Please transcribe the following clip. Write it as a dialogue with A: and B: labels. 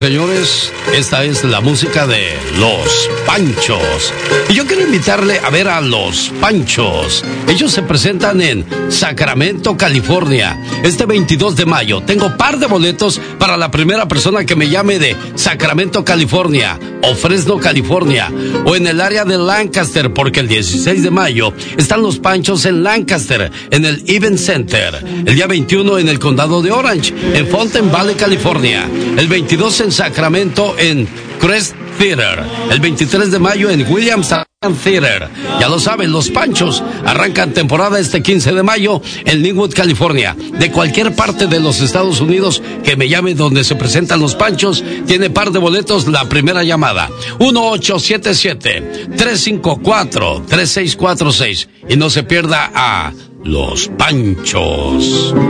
A: Señores, esta es la música de Los Panchos. Y yo quiero invitarle a ver a Los Panchos. Ellos se presentan en Sacramento, California, este 22 de mayo. Tengo par de boletos para la primera persona que me llame de Sacramento, California, o Fresno, California, o en el área de Lancaster, porque el 16 de mayo están Los Panchos en Lancaster, en el Event Center. El día 21 en el condado de Orange, en Fountain Valley, California. El 22 en Sacramento, en Crest Theater. El 23 de mayo en Williams Theater. Ya lo saben, Los Panchos arrancan temporada este 15 de mayo en Linwood, California. De cualquier parte de los Estados Unidos que me llame donde se presentan Los Panchos, tiene par de boletos la primera llamada. 1877-354-3646. Y no se pierda a Los Panchos.